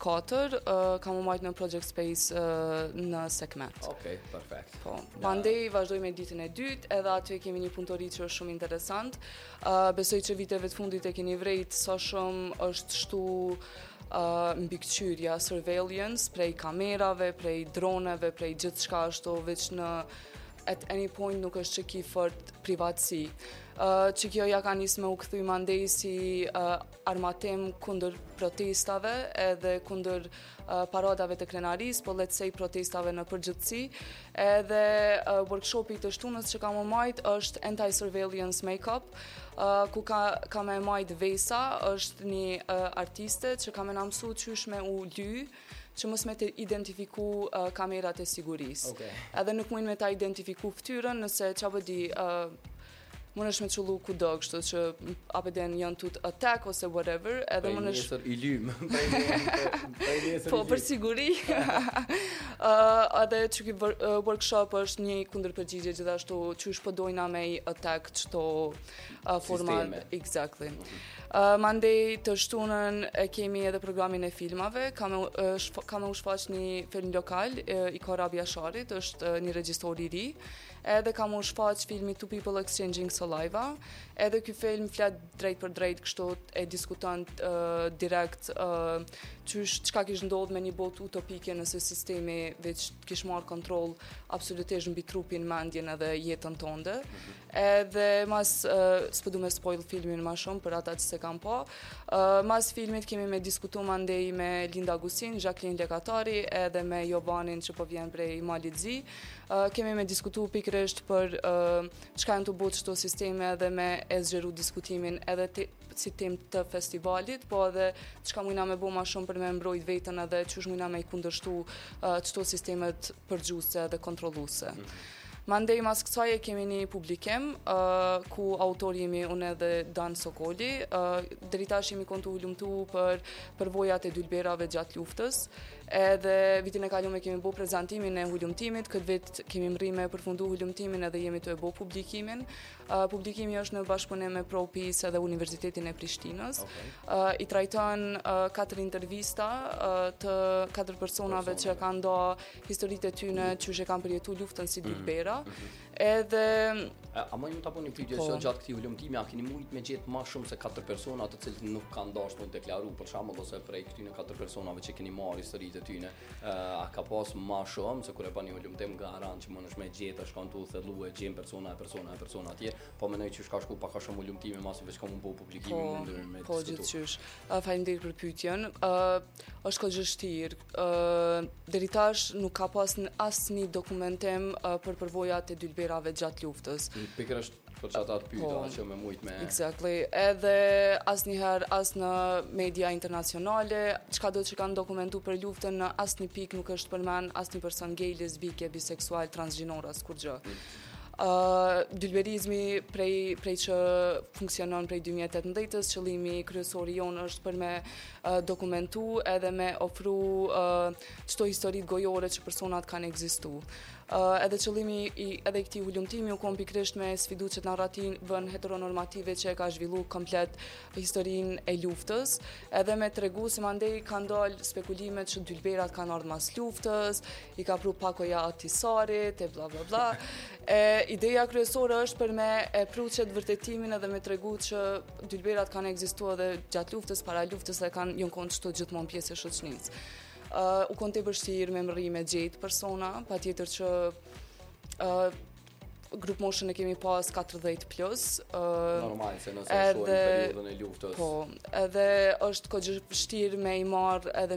4 kam u marrë në Project Space në Sekmet. Okej, perfekt. Po. Mandej vazhdoj me ditën e dytë, edhe aty kemi një punëtori që është shumë interesant. Besoj që viteve të fundit e keni vrejt sa shumë është shtu mbikëqyrja, surveillance, prej kamerave, prej droneve, prej gjithçka ashtu veç në at any point nuk është që ki fort privatësi. Që kjo ja ka nisë me u kthy mandej si armatim kundër protestave edhe kundër paradave të krenaris, po let's say protestave në përgjithësi. Edhe workshopi të shtunës që kam u majt është anti-surveillance make-up, ku ka me majt Vesa, është një artiste që ka me na mësu qysh me u ly, që mos me të identifiku kamerat e sigurisë. Okay. Edhe nuk mund me ta identifiku ftyrën nëse çfarë di mund është me qëllu kudo, kështu që apeden janë tut attack ose whatever, edhe mund është... Nesër i lym. Po, për siguri. Edhe që ki workshop është një kundër përgjigje gjithashtu, qysh po dojna me i attack qëto format. Exactly. Mandej të shtunën kemi edhe programin e filmave, ka me u shfaq një film lokal, i Korabia Sharit, është një regjisor i ri, edhe ka me u shfaq filmi Two People Exchanging Saliva, edhe ky film flet drejt për drejt kështu e diskuton direkt çka kish ndodhur me një botë utopike nëse sistemi veç kish marrë kontroll absolutisht mbi trupin, mendjen edhe jetën tonë. Edhe mas s'po du me spoil filmin më shumë për ata që se kam pa. Mas filmit kemi me diskutu mandej me Linda Gusin, Jacqueline Lekatari edhe me Jovanin që po vjen prej Malit Zi. Kemi me diskutu pikërisht për çka janë të bëjë çto sisteme edhe me e zgjeru diskutimin edhe si tem të festivalit, po edhe çka mujna me bo ma shumë për me mbrojt vetën edhe çush mujna me i kundërshtu çto sistemet përgjuese dhe kontrolluese. Mandej mas kësaj kemi një publikim ku autor jemi unë edhe Dan Sokoli. Deri tash jemi kontu hulumtu për përvojat e dylberave gjatë luftës. Edhe vitin e kaluar kemi bë prezantimin e hulumtimit, këtë vit kemi mri me përfundu hulumtimin edhe jemi të e bë publikimin. Publikimi është në bashkëpunim me ProPeace edhe Universitetin e Prishtinës. I trajton 4 intervista të 4 personave që kanë nda historitë e tyne që e kanë përjetu luftën si dylbera. Edhe a më ta bëni një pyetje se gjatë këtij hulumtimi a keni mujt me gjetë më shumë se 4 persona të cilët nuk kanë dashur të deklaruar për shembull ose prej këtyre 4 personave që keni marrë historitë e tyre a ka pas më shumë se kur e bani hulumtim garant që mund është me gjetë shkon tu thelluë gjen persona atje, po mendoj që ka shku pak a shumë hulumtimi mos veç komo bëu publikimi mundur me po gjithçysh. Faleminderit për pyetjen. Është kohë vështirë. Deri tash nuk ka pas asnjë dokumentim për përvojat e dylberave gjatë luftës. Pikërisht për çata të pyeta që më mujt me Exactly. Edhe asnjëherë as në media internacionale, çka do të kanë dokumentuar për luftën në asnjë pikë nuk është përmend asnjë person gay, lesbike, biseksual, transgjinor as kur gjë. Dylberizmi prej që funksionon prej 2018-s, qëllimi kryesor i jonë është për me dokumentu edhe me ofru çdo historitë gojore që personat kanë ekzistu. Edhe qëllimi edhe këtij hulumtimi u kom pikërisht me sfidu që narrativën heteronormative që e ka zhvillu komplet historinë e luftës, edhe me tregu se mandej kanë dalë spekulimet që dylberat kanë ardhur mas luftës, i ka pru pakoja atisarit, e bla bla bla. Ideja kryesore është për me e pru qëtë vërtetimin edhe me tregu që dylberat kanë ekzistuar edhe gjatë luftës, para luftës dhe kanë jonë konë qëto gjithmonë pjesë e shoqënisë. U konë të vështirë me mëri me gjetë persona, pa tjetër që group motion e kemi pas 40 plus. Normal, se nëse shohim periudhën e luftës. Po, edhe është kohë vështirë me i marrë edhe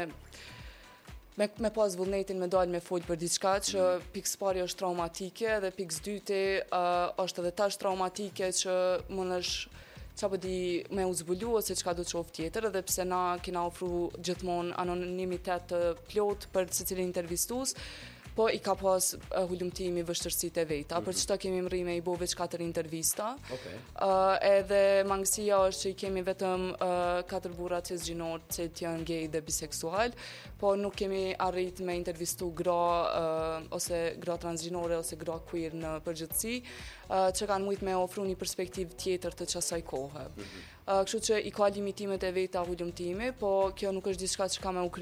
me pas vullnetin me dalë me folë për diçka që pikës pari është traumatike dhe pikës dyti është edhe tash traumatike që mund është qa po di me u zbulu ose qka do të qoftë tjetër, edhe pse na kena ofru gjithmonë anonimitet të plot për secilin intervistus, po i ka pas hulumtimi vështirësitë e veta, për çdo kemi mri me i bo veç 4 intervista. Edhe mangësia është që i kemi vetëm 4 burra cisgjinor që janë gay dhe biseksual, po nuk kemi arrit me intervistu ose gra transgjinore ose gra queer në përgjithësi, që kanë mujt me ofru një perspektiv tjetër të qasaj kohë. Kështu që i ka limitimet e veta hulumtimi, po kjo nuk është diçka që ka me u